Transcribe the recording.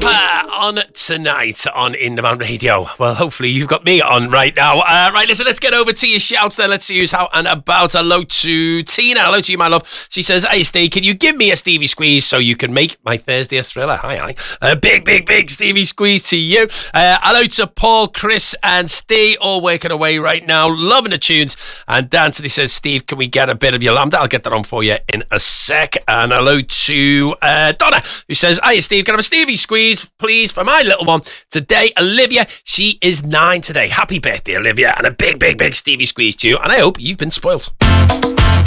on tonight on In Demand Radio. Well, hopefully you've got me on right now. Right, listen, let's get over to your shouts then. Let's see who's out and about. Hello to Tina. Hello to you, my love. She says, hey, Steve, can you give me a Stevie Squeeze so you can make my Thursday a thriller? Hi. Big Stevie Squeeze to you. Hello to Paul, Chris and Steve, all working away right now. Loving the tunes. And Dan today says, Steve, can we get a bit of your Lambda? I'll get that on for you in a sec. And hello to Donna, who says, hey, Steve, can I have a Stevie Squeeze, please, for my little one today, Olivia. She is 9 today. Happy birthday, Olivia, and a big Stevie Squeeze to you, and I hope you've been spoilt.